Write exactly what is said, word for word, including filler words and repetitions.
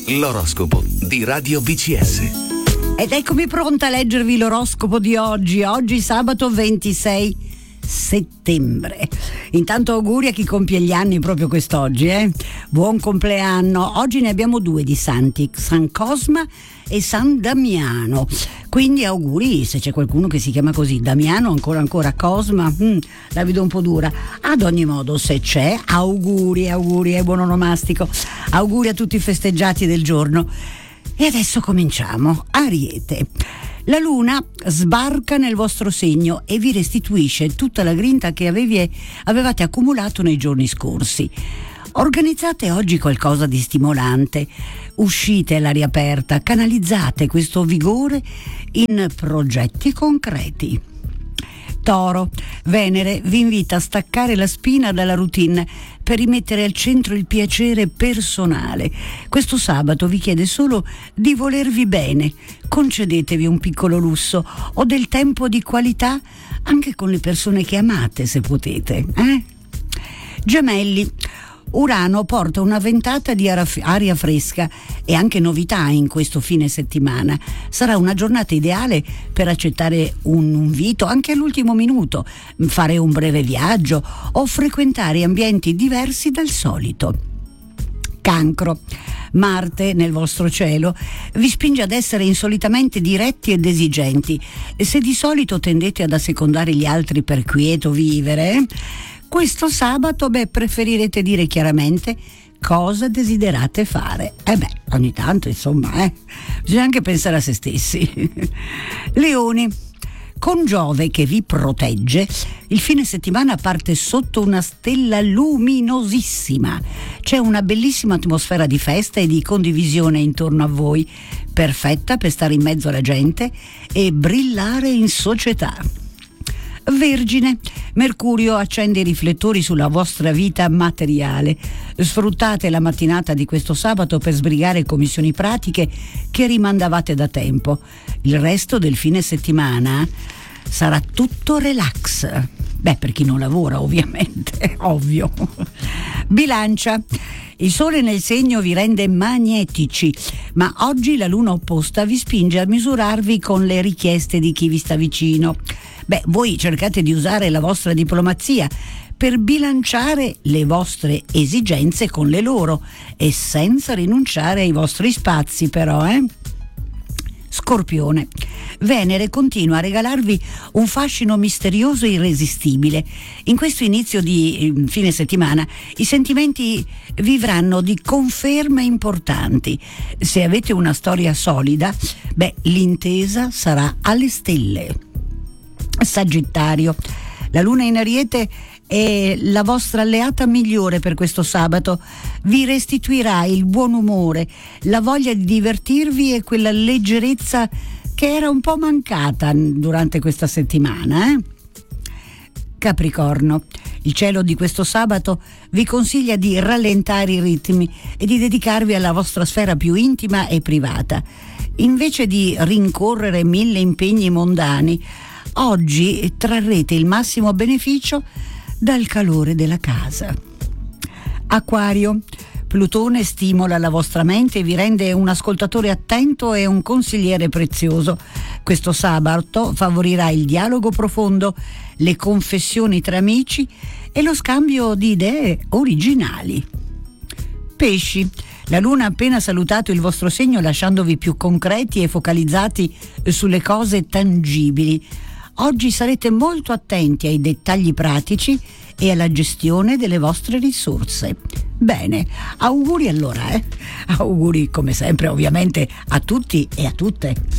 L'oroscopo di Radio B C S. Ed eccomi pronta a leggervi l'oroscopo di oggi, oggi sabato ventisei settembre. Intanto auguri a chi compie gli anni proprio quest'oggi, eh? Buon compleanno. Oggi ne abbiamo due di santi, San Cosma e San Damiano. Quindi auguri, se c'è qualcuno che si chiama così, Damiano, ancora ancora Cosma, mm, la vedo un po' dura. Ad ogni modo, se c'è, auguri, auguri, è buon onomastico. Auguri a tutti i festeggiati del giorno. E adesso cominciamo. Ariete. La luna sbarca nel vostro segno e vi restituisce tutta la grinta che avevi, avevate accumulato nei giorni scorsi. Organizzate oggi qualcosa di stimolante, uscite all'aria aperta, canalizzate questo vigore in progetti concreti. Toro, Venere vi invita a staccare la spina dalla routine per rimettere al centro il piacere personale. Questo sabato vi chiede solo di volervi bene, concedetevi un piccolo lusso o del tempo di qualità anche con le persone che amate, se potete. Eh? Gemelli, Urano porta una ventata di aria fresca e anche novità in questo fine settimana. Sarà una giornata ideale per accettare un invito anche all'ultimo minuto, fare un breve viaggio o frequentare ambienti diversi dal solito. Cancro. Marte nel vostro cielo vi spinge ad essere insolitamente diretti ed esigenti. E se di solito tendete ad assecondare gli altri per quieto vivere, questo sabato, beh, preferirete dire chiaramente cosa desiderate fare. E eh beh, ogni tanto, insomma, eh, bisogna anche pensare a se stessi. Leoni, con Giove che vi protegge, il fine settimana parte sotto una stella luminosissima. C'è una bellissima atmosfera di festa e di condivisione intorno a voi, perfetta per stare in mezzo alla gente e brillare in società. Vergine, Mercurio accende i riflettori sulla vostra vita materiale. Sfruttate la mattinata di questo sabato per sbrigare commissioni pratiche che rimandavate da tempo. Il resto del fine settimana sarà tutto relax. Beh, per chi non lavora, ovviamente, ovvio. Bilancia. Il sole nel segno vi rende magnetici, ma oggi la luna opposta vi spinge a misurarvi con le richieste di chi vi sta vicino. Beh, voi cercate di usare la vostra diplomazia per bilanciare le vostre esigenze con le loro e senza rinunciare ai vostri spazi, però, eh? Scorpione. Venere continua a regalarvi un fascino misterioso e irresistibile. In questo inizio di fine settimana i sentimenti vivranno di conferme importanti. Se avete una storia solida, beh, l'intesa sarà alle stelle. Sagittario. La luna in Ariete è la vostra alleata migliore per questo sabato. Vi restituirà il buon umore, la voglia di divertirvi e quella leggerezza che era un po' mancata durante questa settimana. Eh? Capricorno. Il cielo di questo sabato vi consiglia di rallentare i ritmi e di dedicarvi alla vostra sfera più intima e privata. Invece di rincorrere mille impegni mondani, oggi trarrete il massimo beneficio dal calore della casa. Acquario. Plutone stimola la vostra mente e vi rende un ascoltatore attento e un consigliere prezioso. Questo sabato favorirà il dialogo profondo, le confessioni tra amici e lo scambio di idee originali. Pesci. La luna ha appena salutato il vostro segno lasciandovi più concreti e focalizzati sulle cose tangibili. Oggi sarete molto attenti ai dettagli pratici e alla gestione delle vostre risorse. Bene, auguri allora, eh? Auguri come sempre ovviamente a tutti e a tutte.